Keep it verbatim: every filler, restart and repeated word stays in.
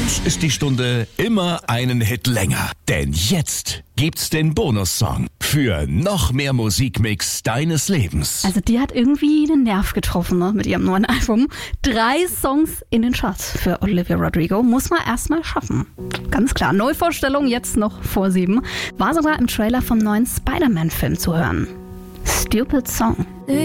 uns ist die Stunde immer einen Hit länger. Denn jetzt gibt's den Bonussong für noch mehr Musikmix deines Lebens. Also die hat irgendwie den Nerv getroffen, ne, mit ihrem neuen Album. Drei Songs in den Charts für Olivia Rodrigo. Muss man erstmal schaffen. Ganz klar. Neuvorstellung jetzt noch vor sieben. War sogar im Trailer vom neuen Spider-Man-Film zu hören. Stupid Song.